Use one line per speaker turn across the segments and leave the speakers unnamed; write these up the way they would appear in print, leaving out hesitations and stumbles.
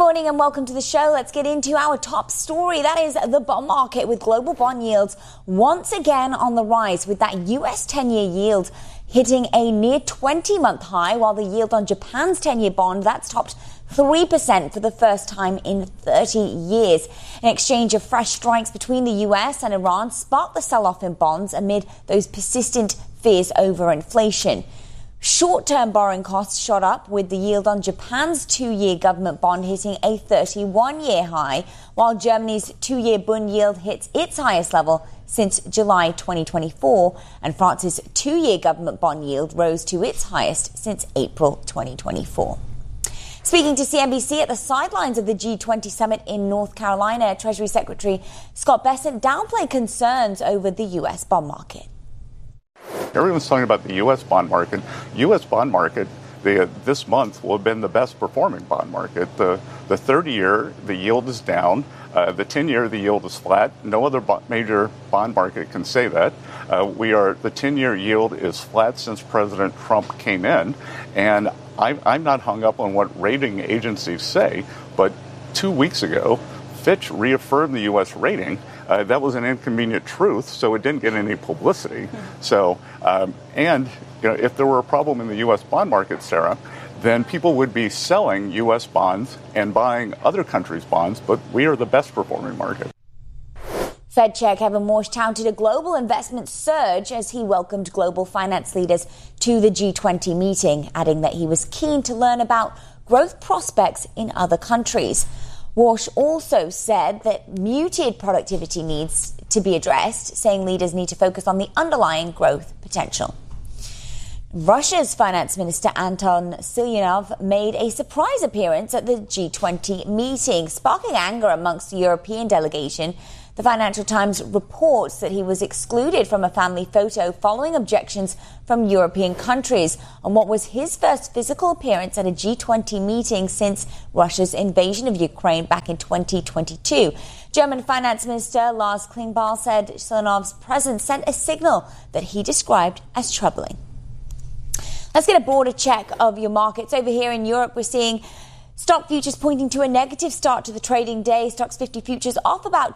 morning and welcome to the show. Let's get into our top story. That is the bond market, with global bond yields once again on the rise, with that US 10-year yield hitting a near 20-month high, while the yield on Japan's 10-year bond, that's topped 3% for the first time in 30 years. An exchange of fresh strikes between the US and Iran sparked the sell-off in bonds amid those persistent fears over inflation. Short-term borrowing costs shot up, with the yield on Japan's 2-year government bond hitting a 31-year high, while Germany's 2-year bund yield hits its highest level since July 2024, and France's 2-year government bond yield rose to its highest since April 2024. Speaking to CNBC at the sidelines of the G20 summit in North Carolina, Treasury Secretary Scott Bessent downplayed concerns over the U.S. bond market.
Everyone's talking about the U.S. bond market. U.S. bond market, this month will have been the best performing bond market. The 30-year, the yield is down. The 10-year, the yield is flat. No other major bond market can say that. The 10-year yield is flat since President Trump came in. And I'm not hung up on what rating agencies say, but 2 weeks ago, Fitch reaffirmed the U.S. rating. That was an inconvenient truth, so it didn't get any publicity. So, if there were a problem in the U.S. bond market, Sarah, then people would be selling U.S. bonds and buying other countries' bonds, but we are the best performing market.
Fed Chair Kevin Warsh touted a global investment surge as he welcomed global finance leaders to the G20 meeting, adding that he was keen to learn about growth prospects in other countries. Warsh also said that muted productivity needs to be addressed, saying leaders need to focus on the underlying growth potential. Russia's finance minister Anton Siluanov made a surprise appearance at the G20 meeting, sparking anger amongst the European delegation. The Financial Times reports that he was excluded from a family photo following objections from European countries on what was his first physical appearance at a G20 meeting since Russia's invasion of Ukraine back in 2022. German Finance Minister Lars Klingbeil said Siluanov's presence sent a signal that he described as troubling. Let's get a broader check of your markets. Over here in Europe, we're seeing stock futures pointing to a negative start to the trading day. Stocks 50 futures off about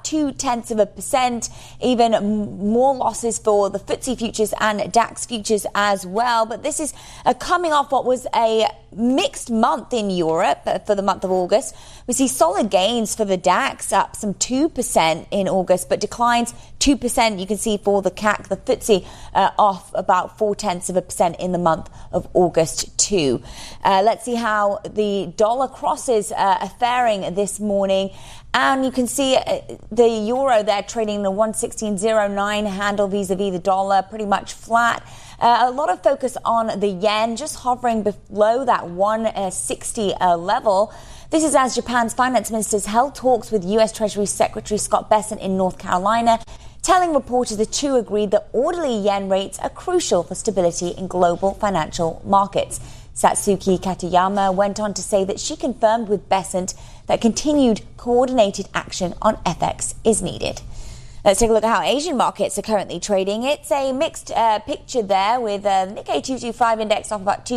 0.2%. Even more losses for the FTSE futures and DAX futures as well. But this is coming off what was a mixed month in Europe for the month of August. We see solid gains for the DAX, up some 2% in August, but declines 2%. You can see for the CAC, the FTSE, off about 0.4% in the month of August too. Let's see how the dollar crosses are faring this morning. And you can see the euro there trading in a 116.09 handle vis-a-vis the dollar, pretty much flat. A lot of focus on the yen, just hovering below that 160 level. This is as Japan's finance ministers held talks with U.S. Treasury Secretary Scott Bessent in North Carolina, telling reporters the two agreed that orderly yen rates are crucial for stability in global financial markets. Satsuki Katayama went on to say that she confirmed with Bessent that continued coordinated action on FX is needed. Let's take a look at how Asian markets are currently trading. It's a mixed picture there, with the Nikkei 225 index off about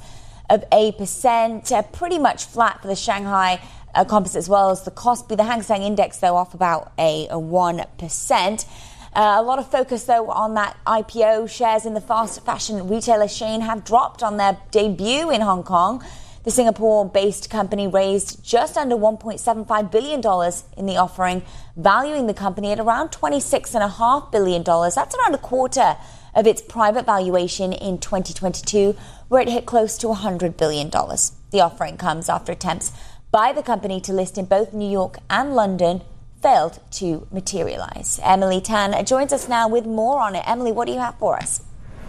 0.2%, pretty much flat for the Shanghai Composite as well as the Kospi. The Hang Seng index, though, off about a 1%. A lot of focus, though, on that IPO. Shares in the fast fashion retailer Shein have dropped on their debut in Hong Kong. The Singapore-based company raised just under $1.75 billion in the offering, valuing the company at around $26.5 billion. That's around a quarter of its private valuation in 2022, where it hit close to $100 billion. The offering comes after attempts by the company to list in both New York and London failed to materialize. Emily Tan joins us now with more on it. Emily, what do you have for us?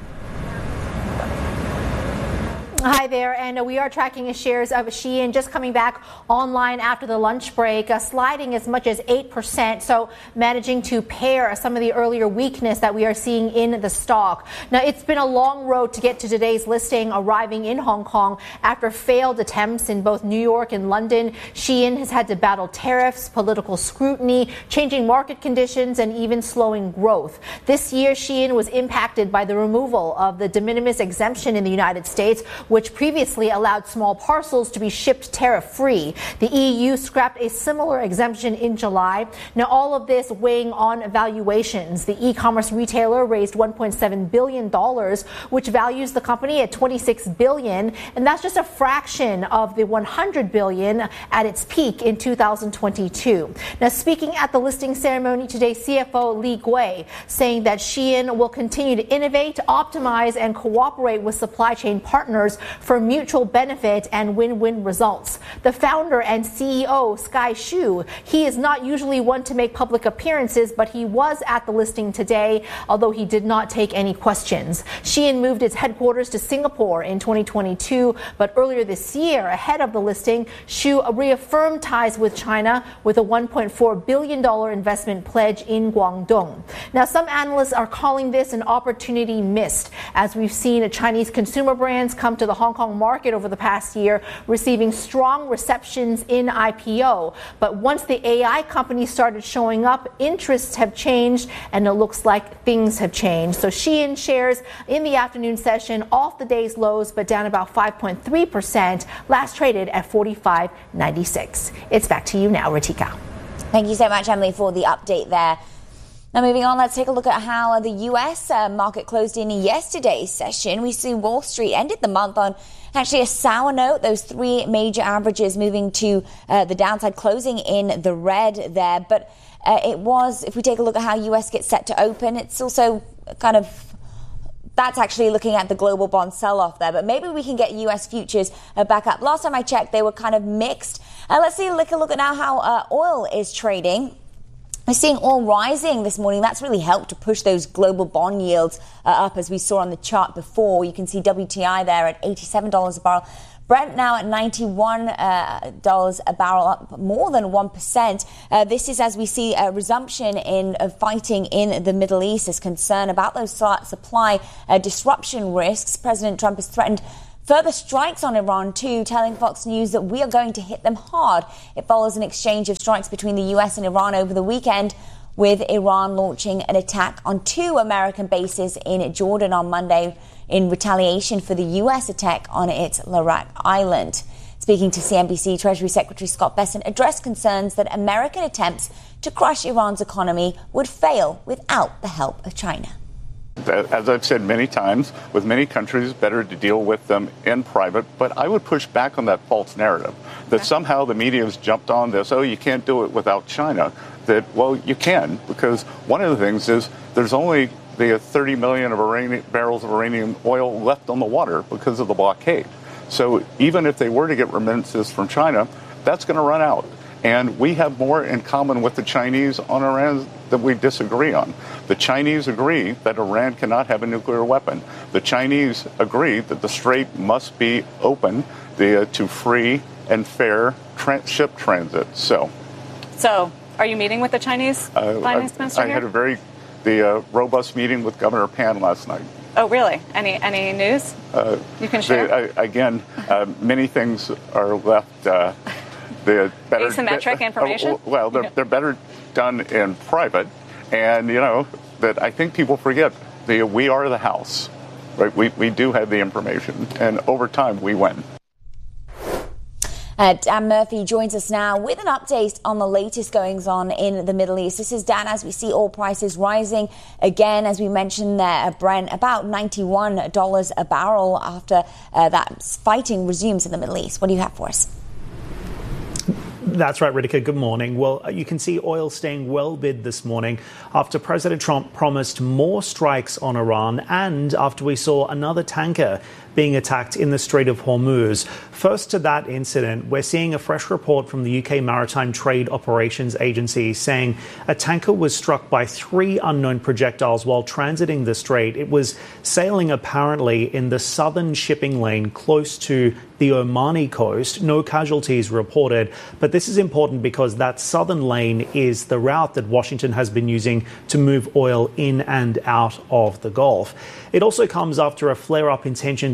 Hi there, and we are tracking shares of Shein just coming back online after the lunch break, sliding as much as 8%, so managing to pair some of the earlier weakness that we are seeing in the stock. Now, it's been a long road to get to today's listing, arriving in Hong Kong after failed attempts in both New York and London. Shein has had to battle tariffs, political scrutiny, changing market conditions, and even slowing growth. This year, Shein was impacted by the removal of the de minimis exemption in the United States, which previously allowed small parcels to be shipped tariff-free. The EU scrapped a similar exemption in July. Now, all of this weighing on valuations. The e-commerce retailer raised $1.7 billion, which values the company at $26 billion, and that's just a fraction of the $100 billion at its peak in 2022. Now, speaking at the listing ceremony today, CFO Li Gui saying that Shein will continue to innovate, optimize, and cooperate with supply chain partners for mutual benefit and win-win results. The founder and CEO, Sky Hsu, he is not usually one to make public appearances, but he was at the listing today, although he did not take any questions. Shein moved its headquarters to Singapore in 2022, but earlier this year, ahead of the listing, Hsu reaffirmed ties with China with a $1.4 billion investment pledge in Guangdong. Now, some analysts are calling this an opportunity missed, as we've seen Chinese consumer brands come to the Hong Kong market over the past year, receiving strong receptions in IPO. But once the AI companies started showing up, interests have changed, and it looks like things have changed. So Shein shares in the afternoon session off the day's lows, but down about 5.3%, last traded at $45.96. It's back to you now, Ritika.
Thank you so much, Emily, for the update there. Now, moving on, let's take a look at how the U.S. market closed in yesterday's session. We see Wall Street ended the month on actually a sour note. Those three major averages moving to the downside, closing in the red there. But it was, if we take a look at how U.S. gets set to open, it's also kind of, that's actually looking at the global bond sell-off there. But maybe we can get U.S. futures back up. Last time I checked, they were kind of mixed. Let's take a look at now how oil is trading. We're seeing oil rising this morning. That's really helped to push those global bond yields up, as we saw on the chart before. You can see WTI there at $87 a barrel. Brent now at $91 a barrel, up more than 1%. This is as we see a resumption in fighting in the Middle East. There's concern about those supply disruption risks. President Trump has threatened further strikes on Iran, too, telling Fox News that we are going to hit them hard. It follows an exchange of strikes between the U.S. and Iran over the weekend, with Iran launching an attack on two American bases in Jordan on Monday in retaliation for the U.S. attack on its Larak Island. Speaking to CNBC, Treasury Secretary Scott Bessent addressed concerns that American attempts to crush Iran's economy would fail without the help of China.
As I've said many times, with many countries, better to deal with them in private. But I would push back on that false narrative that somehow the media has jumped on this. Oh, you can't do it without China. That, well, you can, because one of the things is there's only the 30 million of barrels of Iranian oil left on the water because of the blockade. So even if they were to get remittances from China, that's going to run out. And we have more in common with the Chinese on Iran than we disagree on. The Chinese agree that Iran cannot have a nuclear weapon. The Chinese agree that the strait must be open to free and fair ship transit. So,
are you meeting with the Chinese finance minister here?
I had a very robust meeting with Governor Pan last night.
Oh, really? Any news you can share?
Many things are left. The better,
asymmetric information?
Well, they're better done in private. And, that I think people forget, we are the House. Right? We do have the information. And over time, we win.
Dan Murphy joins us now with an update on the latest goings-on in the Middle East. This is Dan, as we see oil prices rising again, as we mentioned there, Brent, about $91 a barrel after that fighting resumes in the Middle East. What do you have for us?
That's right, Ritika. Good morning. Well, you can see oil staying well bid this morning after President Trump promised more strikes on Iran and after we saw another tanker being attacked in the Strait of Hormuz. First to that incident, we're seeing a fresh report from the UK Maritime Trade Operations Agency saying a tanker was struck by 3 unknown projectiles while transiting the strait. It was sailing apparently in the southern shipping lane close to the Omani coast. No casualties reported, but this is important because that southern lane is the route that Washington has been using to move oil in and out of the Gulf. It also comes after a flare-up in tensions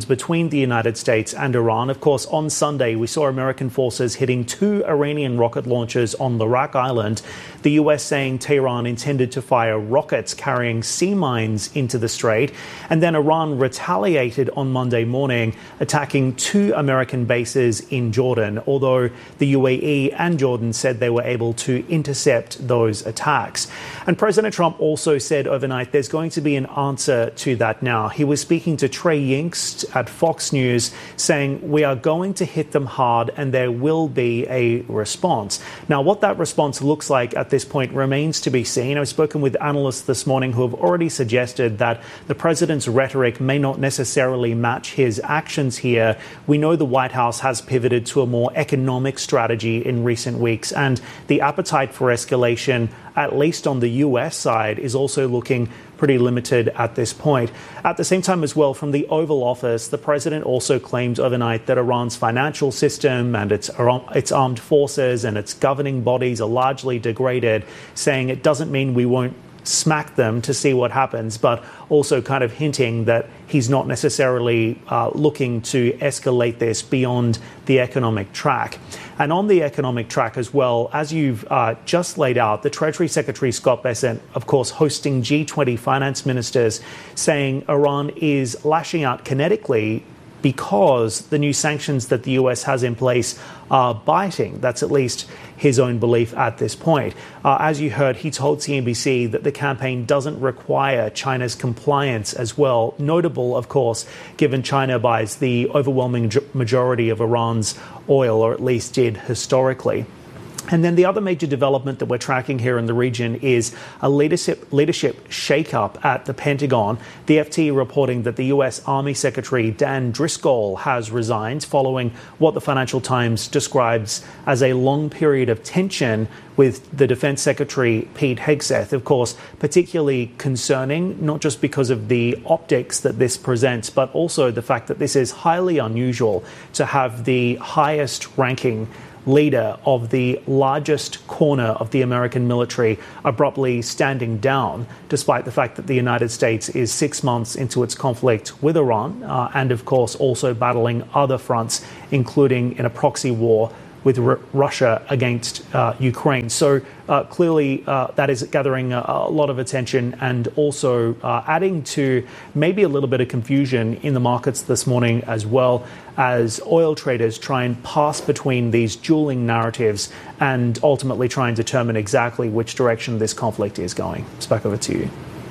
between the United States and Iran. Of course, on Sunday, we saw American forces hitting 2 Iranian rocket launches on Larak Island. The U.S. saying Tehran intended to fire rockets carrying sea mines into the strait. And then Iran retaliated on Monday morning, attacking 2 American bases in Jordan, although the UAE and Jordan said they were able to intercept those attacks. And President Trump also said overnight there's going to be an answer to that now. He was speaking to Trey Yingst at Fox News, saying we are going to hit them hard and there will be a response. Now, what that response looks like at this point remains to be seen. I've spoken with analysts this morning who have already suggested that the president's rhetoric may not necessarily match his actions here. We know the White House has pivoted to a more economic strategy in recent weeks, and the appetite for escalation, at least on the U.S. side, is also looking pretty limited at this point. At the same time as well, from the Oval Office, the president also claimed overnight that Iran's financial system and its armed forces and its governing bodies are largely degraded, saying it doesn't mean we won't smack them to see what happens, but also kind of hinting that he's not necessarily looking to escalate this beyond the economic track. And on the economic track as well, as you've just laid out, the Treasury Secretary Scott Bessent, of course, hosting G20 finance ministers, saying Iran is lashing out kinetically because the new sanctions that the US has in place are biting. That's at least his own belief at this point. As you heard, he told CNBC that the campaign doesn't require China's compliance as well. Notable, of course, given China buys the overwhelming majority of Iran's oil, or at least did historically. And then the other major development that we're tracking here in the region is a leadership shakeup at the Pentagon. The FT reporting that the U.S. Army Secretary Dan Driscoll has resigned following what the Financial Times describes as a long period of tension with the Defense Secretary Pete Hegseth. Of course, particularly concerning, not just because of the optics that this presents, but also the fact that this is highly unusual to have the highest ranking leader of the largest corner of the American military abruptly standing down, despite the fact that the United States is 6 months into its conflict with Iran, and of course also battling other fronts, including in a proxy war with Russia against Ukraine. So clearly that is gathering a lot of attention and also adding to maybe a little bit of confusion in the markets this morning, as well as oil traders try and pass between these dueling narratives and ultimately try and determine exactly which direction this conflict is going. It's back over to you.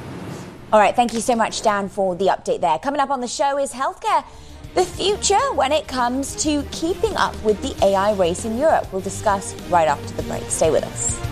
All right. Thank you so much, Dan, for the update there. Coming up on the show is healthcare. The future when it comes to keeping up with the AI race in Europe. We'll discuss right after the break. Stay with us.